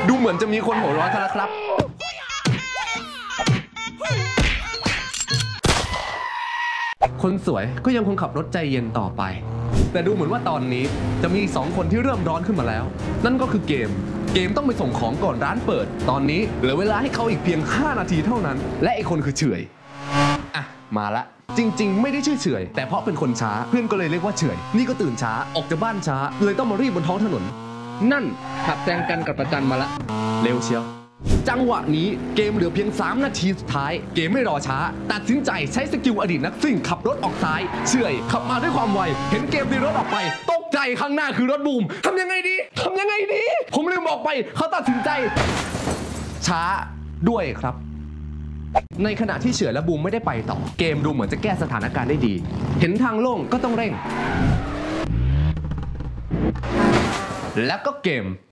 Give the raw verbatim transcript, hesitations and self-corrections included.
ดูเหมือนจะมีคนหัวร้อนซะแล้วครับคนสวยก็ยังคงขับรถใจเย็นต่อไปแต่ดูเหมือนว่าตอนนี้จะมีสองคนที่เริ่มร้อนขึ้นมาแล้วนั่นก็คือเกมเกมต้องไปส่งของก่อนร้านเปิดตอนนี้เหลือเวลาให้เขาอีกเพียงห้านาทีเท่านั้นและอีกคนคือเฉยอ่ะมาละจริงๆไม่ได้ชื่อเฉยแต่เพราะเป็นคนช้าเพื่อนก็เลยเรียกว่าเฉยนี่ก็ตื่นช้าออกจากบ้านช้าเลยต้องมารีบบนท้องถนนนั่นขับแซงกันกับประจันมาละเร็วเชียวจังหวะนี้เกมเหลือเพียงสามนาทีสุดท้ายเกมไม่รอช้าตัดสินใจใช้สกิลอดีตนักซิ่งขับรถออกซ้ายเฉยขับมาด้วยความไวเห็นเกมตีรถออกไปตกใจข้างหน้าคือรถบูมทำยังไงดีทำยังไงดีผมลืมบอกไปเขาตัดสินใจช้าด้วยครับในขณะที่เฉยและบูมไม่ได้ไปต่อเกมดูเหมือนจะแก้สถานการณ์ได้ดีเห็นทางโล่งก็ต้องเร่งแล้วก็เกม